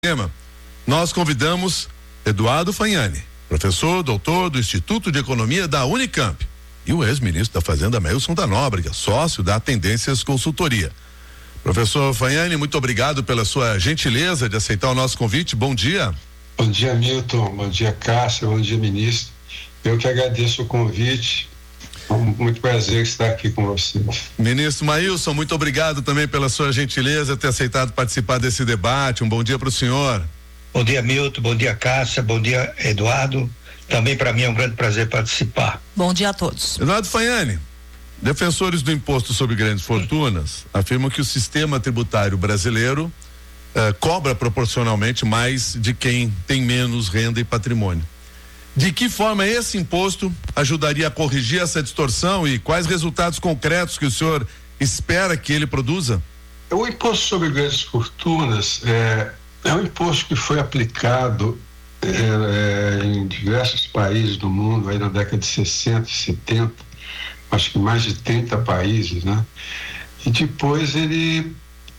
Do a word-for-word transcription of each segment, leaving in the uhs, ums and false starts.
tema, nós convidamos Eduardo Fagnani, professor, doutor do Instituto de Economia da Unicamp, e o ex-ministro da Fazenda, Melson da Nóbrega, sócio da Tendências Consultoria. Professor Fagnani, muito obrigado pela sua gentileza de aceitar o nosso convite. Bom dia. Bom dia, Milton. Bom dia, Cássia. Bom dia, ministro. Eu que agradeço o convite. Muito prazer estar aqui com você. Ministro Maílson, muito obrigado também pela sua gentileza ter aceitado participar desse debate. Um bom dia para o senhor. Bom dia, Milton. Bom dia, Cássia. Bom dia, Eduardo. Também para mim é um grande prazer participar. Bom dia a todos. Eduardo Fagnani, defensores do imposto sobre grandes fortunas afirmam que o sistema tributário brasileiro eh, cobra proporcionalmente mais de quem tem menos renda e patrimônio. De que forma esse imposto ajudaria a corrigir essa distorção e quais resultados concretos que o senhor espera que ele produza? O imposto sobre grandes fortunas é, é um imposto que foi aplicado é, é, em diversos países do mundo, aí na década de sessenta e setenta, acho que mais de trinta países, né? E depois ele,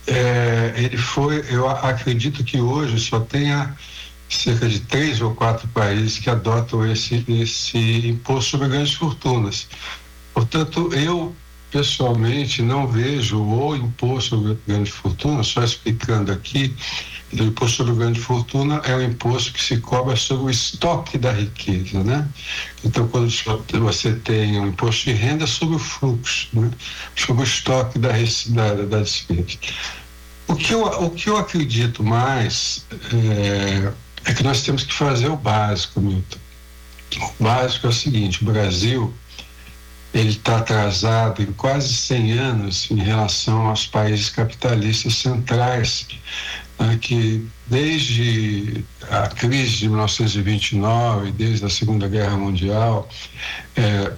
é, ele foi, eu acredito que hoje só tenha cerca de três ou quatro países que adotam esse, esse imposto sobre grandes fortunas. Portanto, eu pessoalmente não vejo o imposto sobre grandes fortunas, só explicando aqui, o imposto sobre grande fortuna é um imposto que se cobra sobre o estoque da riqueza, né? Então, quando você tem um imposto de renda sobre o fluxo, né? Sobre o estoque da, da, da despesa. O que eu, o que eu acredito mais é, é que nós temos que fazer o básico, Milton. O básico é o seguinte: o Brasil ele está atrasado em quase cem anos em relação aos países capitalistas centrais, né, que desde a crise de mil novecentos e vinte e nove, desde a Segunda Guerra Mundial, é,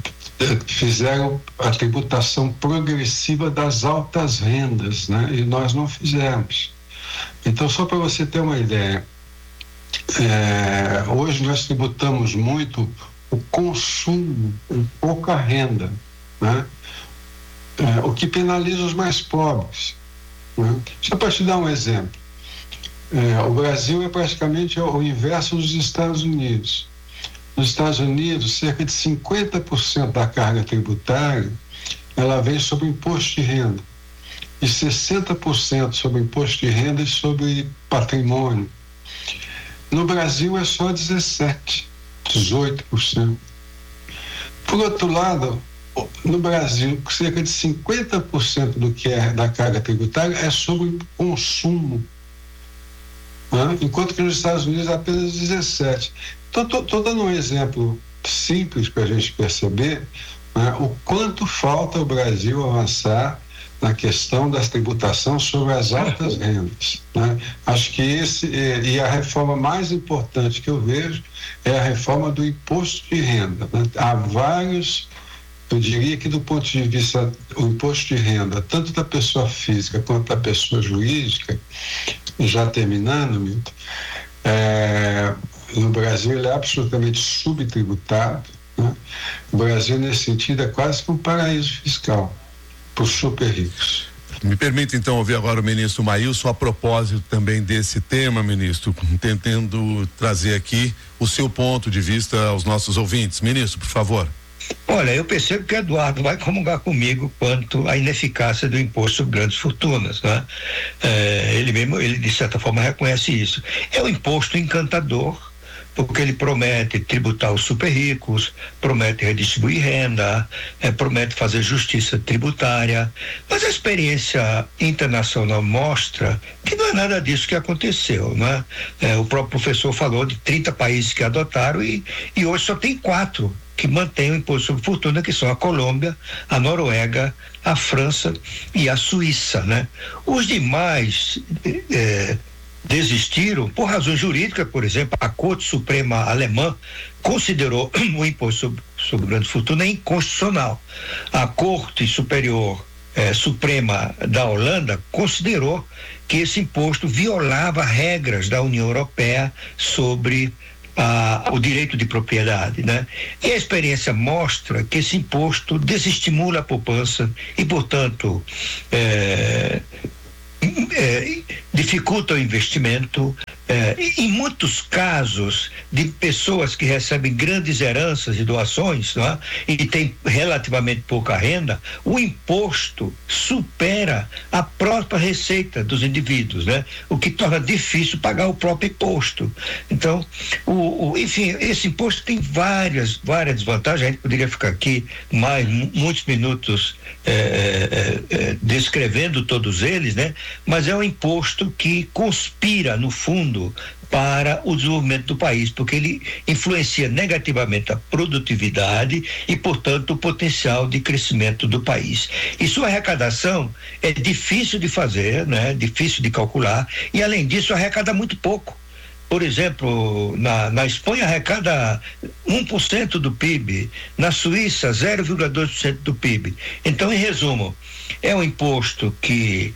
fizeram a tributação progressiva das altas rendas, né, e nós não fizemos. Então, só para você ter uma ideia, é, hoje nós tributamos muito o consumo com pouca renda, né? É, o que penaliza os mais pobres, né? Só para te dar um exemplo, é, o Brasil é praticamente o inverso dos Estados Unidos. Nos Estados Unidos, cerca de cinquenta por cento da carga tributária ela vem sobre imposto de renda e sessenta por cento sobre imposto de renda e sobre patrimônio. No Brasil é só dezessete, dezoito por cento. Por outro lado, no Brasil, cerca de cinquenta por cento do que é da carga tributária é sobre consumo, né? Enquanto que nos Estados Unidos é apenas dezessete por cento. Então, estou dando um exemplo simples para a gente perceber, né, o quanto falta o Brasil avançar na questão da tributação sobre as altas rendas, né? Acho que esse, e a reforma mais importante que eu vejo é a reforma do imposto de renda, né? Há vários, eu diria que do ponto de vista o imposto de renda, tanto da pessoa física quanto da pessoa jurídica, já terminando, Milton, é, no Brasil ele é absolutamente subtributado, né? O Brasil, nesse sentido, é quase que um paraíso fiscal para os super ricos. Me permita então ouvir agora o ministro Maílson a propósito também desse tema, ministro, tentando trazer aqui o seu ponto de vista aos nossos ouvintes. Ministro, por favor. Olha, eu percebo que Eduardo vai comungar comigo quanto à ineficácia do imposto sobre grandes fortunas, né? É, ele mesmo, ele de certa forma reconhece isso. É um imposto encantador, porque ele promete tributar os super ricos, promete redistribuir renda, é, promete fazer justiça tributária, mas a experiência internacional mostra que não é nada disso que aconteceu, né? É, o próprio professor falou de trinta países que adotaram e, e hoje só tem quatro que mantêm o imposto sobre fortuna, que são a Colômbia, a Noruega, a França e a Suíça, né? Os demais é, desistiram por razões jurídicas. Por exemplo, a Corte Suprema Alemã considerou o imposto sobre, sobre grande fortuna inconstitucional. A Corte Superior eh, Suprema da Holanda considerou que esse imposto violava regras da União Europeia sobre ah, o direito de propriedade, né? E a experiência mostra que esse imposto desestimula a poupança e, portanto, eh, é, dificulta o investimento. É, em muitos casos de pessoas que recebem grandes heranças e doações, não é? E tem relativamente pouca renda, o imposto supera a própria receita dos indivíduos, né? O que torna difícil pagar o próprio imposto. Então, o, o, enfim, esse imposto tem várias, várias desvantagens. A gente poderia ficar aqui mais muitos minutos é, é, é, descrevendo todos eles, né? Mas é um imposto que conspira, no fundo, para o desenvolvimento do país, porque ele influencia negativamente a produtividade e, portanto, o potencial de crescimento do país. E sua arrecadação é difícil de fazer, né? Difícil de calcular, e além disso arrecada muito pouco. Por exemplo, na, na Espanha arrecada um por cento do P I B, na Suíça zero vírgula dois por cento do P I B. Então, em resumo, é um imposto que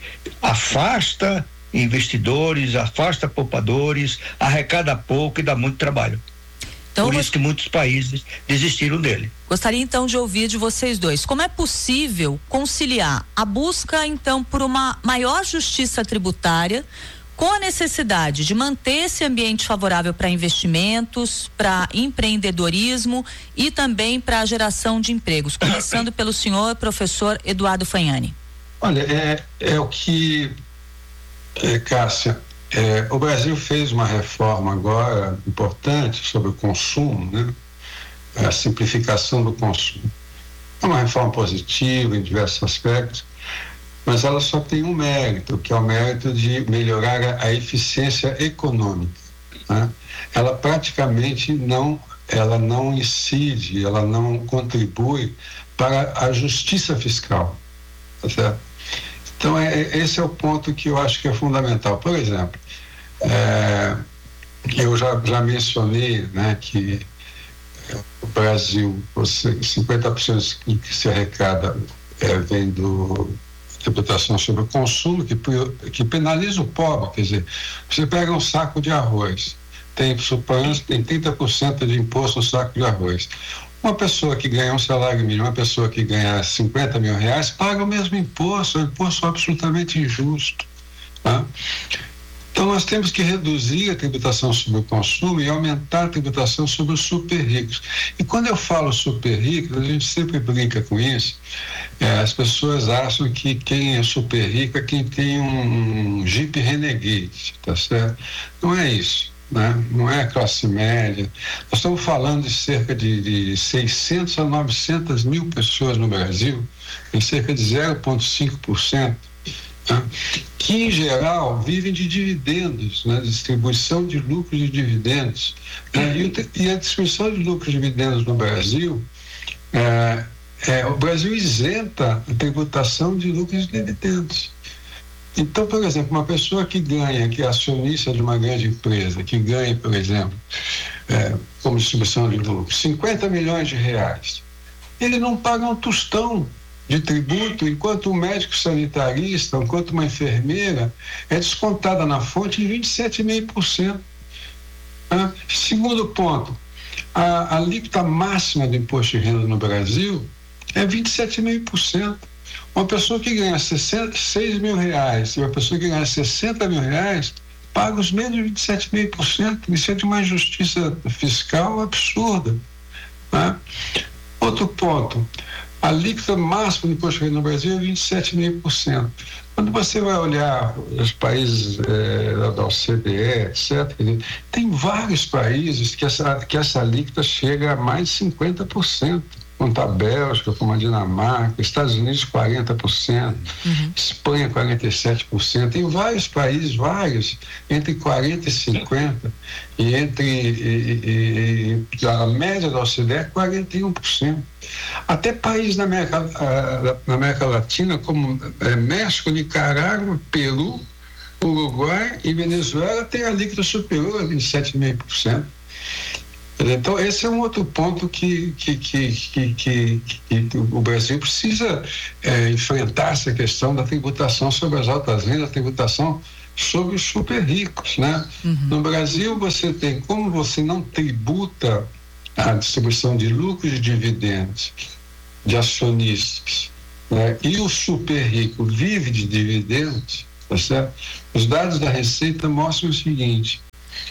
afasta investidores, afasta poupadores, arrecada pouco e dá muito trabalho. Então, Por isso que muitos países desistiram dele. Gostaria então de ouvir de vocês dois, como é possível conciliar a busca então por uma maior justiça tributária com a necessidade de manter esse ambiente favorável para investimentos, para empreendedorismo e também para a geração de empregos, começando pelo senhor professor Eduardo Fagnani. Olha, é, é o que É, Cássia, é, o Brasil fez uma reforma agora importante sobre o consumo, né? A simplificação do consumo. É uma reforma positiva em diversos aspectos, mas ela só tem um mérito, que é o mérito de melhorar a, a eficiência econômica, né? Ela praticamente não, ela não incide, ela não contribui para a justiça fiscal, tá certo? Então, é, esse é o ponto que eu acho que é fundamental. Por exemplo, é, eu já, já mencionei, né, que o Brasil, você, cinquenta por cento que se arrecada é, vem do tributação sobre o consumo, que, que penaliza o pobre. Quer dizer, você pega um saco de arroz, tem, suponhamos, tem trinta por cento de imposto no saco de arroz. Uma pessoa que ganha um salário mínimo, uma pessoa que ganha cinquenta mil reais, paga o mesmo imposto, é um imposto absolutamente injusto, tá? Então, nós temos que reduzir a tributação sobre o consumo e aumentar a tributação sobre os super ricos. E quando eu falo super rico, a gente sempre brinca com isso, é, as pessoas acham que quem é super rico é quem tem um, um Jeep Renegade, tá certo? Não é isso. Né? Não é a classe média. Nós estamos falando de cerca de, de seiscentas a novecentas mil pessoas no Brasil, em cerca de zero vírgula cinco por cento, né? Que em geral vivem de dividendos, né? Distribuição de lucros de dividendos, né? e, o, e a distribuição de lucros de dividendos no Brasil, é, é, o Brasil isenta a tributação de lucros de dividendos. Então, por exemplo, uma pessoa que ganha, que é acionista de uma grande empresa, que ganha, por exemplo, é, como distribuição de lucro, cinquenta milhões de reais, ele não paga um tostão de tributo, enquanto um médico sanitarista, enquanto uma enfermeira é descontada na fonte em vinte e sete vírgula cinco por cento. Ah, segundo ponto, a, a alíquota máxima do imposto de renda no Brasil é vinte e sete vírgula cinco por cento. Uma pessoa que ganha seis mil reais e uma pessoa que ganha sessenta mil reais paga os mesmos vinte e sete vírgula cinco por cento. Isso é de uma injustiça fiscal absurda, né? Outro ponto, a alíquota máxima do imposto de renda no Brasil é vinte e sete vírgula cinco por cento. Quando você vai olhar os países é, da O C D E, etcétera, tem vários países que essa, que essa alíquota chega a mais de cinquenta por cento. Quanto a Bélgica, como a Dinamarca, Estados Unidos quarenta por cento, uhum. Espanha quarenta e sete por cento, tem vários países, vários, entre quarenta e cinquenta, e entre e, e, a média da O C D E é quarenta e um por cento. Até países na América, na América Latina, como é, México, Nicarágua, Peru, Uruguai e Venezuela, tem alíquota superior a vinte e sete vírgula cinco por cento. Então, esse é um outro ponto que, que, que, que, que, que o Brasil precisa é, enfrentar, essa questão da tributação sobre as altas rendas, a tributação sobre os super ricos, né? Uhum. No Brasil, você tem, como você não tributa a distribuição de lucros e dividendos de acionistas, né? E o super rico vive de dividendos, tá certo? Os dados da Receita mostram o seguinte: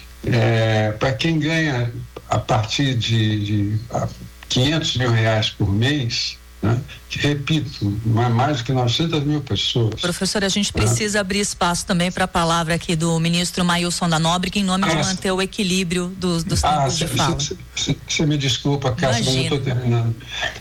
é, para quem ganha a partir de, de a quinhentos mil reais por mês, né, que, repito, mais do que novecentas mil pessoas. Professor, a gente precisa né? abrir espaço também para a palavra aqui do ministro Maílson da Nóbrega, em nome ah, de manter o equilíbrio dos, dos ah, tempos de fala. Você me desculpa, Cássio, mas eu estou terminando.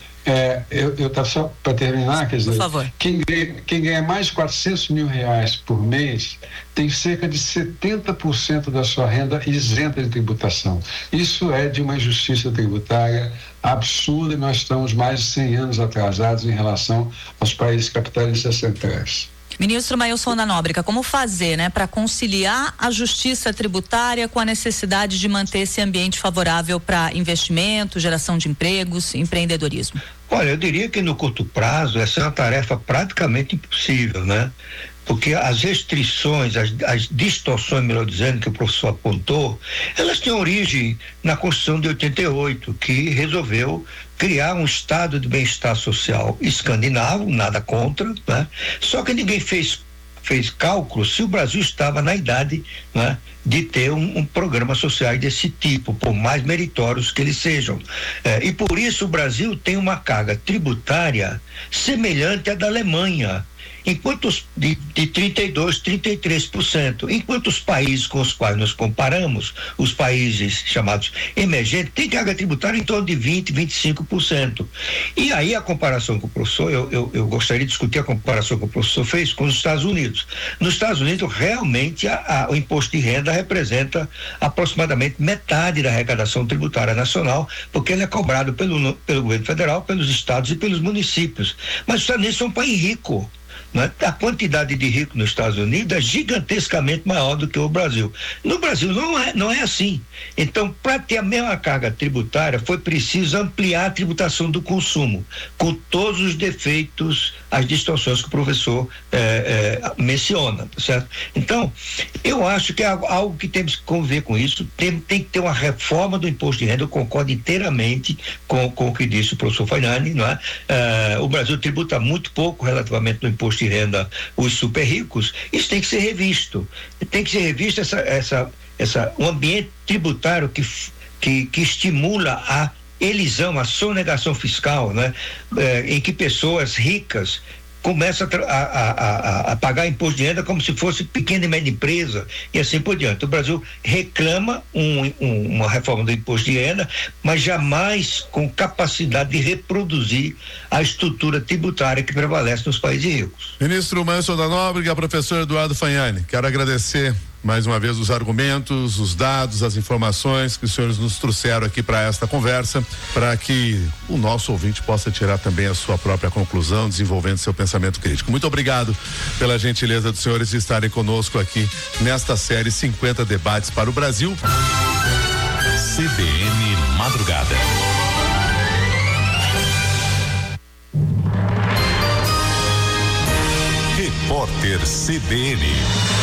É, eu estava só para terminar, quer dizer, por favor. Quem, ganha, quem ganha mais de quatrocentos mil reais por mês tem cerca de setenta por cento da sua renda isenta de tributação. Isso é de uma injustiça tributária absurda, e nós estamos mais de cem anos atrasados em relação aos países capitalistas centrais. Ministro Maílson da Nóbrega, como fazer, né, para conciliar a justiça tributária com a necessidade de manter esse ambiente favorável para investimento, geração de empregos, empreendedorismo? Olha, eu diria que no curto prazo essa é uma tarefa praticamente impossível, né? Porque as restrições, as, as distorções, melhor dizendo, que o professor apontou, elas têm origem na Constituição de oitenta e oito, que resolveu criar um estado de bem-estar social escandinavo, nada contra, né? Só que ninguém fez fez cálculo se o Brasil estava na idade, né, de ter um, um programa social desse tipo, por mais meritórios que eles sejam. É, e por isso o Brasil tem uma carga tributária semelhante à da Alemanha, enquanto os, de, de trinta e dois, trinta e três por cento, enquanto os países com os quais nós comparamos, os países chamados emergentes, têm carga tributária em torno de vinte, vinte e cinco por cento. E aí a comparação com o professor, eu, eu, eu gostaria de discutir a comparação que o professor fez com os Estados Unidos. Nos Estados Unidos, realmente, a, a, o imposto de renda representa aproximadamente metade da arrecadação tributária nacional, porque ele é cobrado pelo, pelo governo federal, pelos estados e pelos municípios. Mas os Estados Unidos são um país rico. Né? A quantidade de ricos nos Estados Unidos é gigantescamente maior do que o Brasil. No Brasil não é, não é assim. Então, para ter a mesma carga tributária, foi preciso ampliar a tributação do consumo, com todos os defeitos, as distorções que o professor eh, eh, menciona, certo? Então, eu acho que é algo que temos que conviver com isso. Tem, tem que ter uma reforma do imposto de renda. Eu concordo inteiramente com, com o que disse o professor Fagnani, não é? Eh, o Brasil tributa muito pouco relativamente no imposto de renda os super ricos. Isso tem que ser revisto. Tem que ser revisto essa, essa, essa, um ambiente tributário que, que, que estimula a elisão, a sonegação fiscal, né? É, em que pessoas ricas começam a, a, a, a pagar imposto de renda como se fosse pequena e média empresa e assim por diante. O Brasil reclama um, um, uma reforma do imposto de renda, mas jamais com capacidade de reproduzir a estrutura tributária que prevalece nos países ricos. Ministro Maílson da Nóbrega, professor Eduardo Fagnani, quero agradecer mais uma vez os argumentos, os dados, as informações que os senhores nos trouxeram aqui para esta conversa, para que o nosso ouvinte possa tirar também a sua própria conclusão, desenvolvendo seu pensamento crítico. Muito obrigado pela gentileza dos senhores de estarem conosco aqui nesta série cinquenta Debates para o Brasil. C B N Madrugada. Repórter C B N.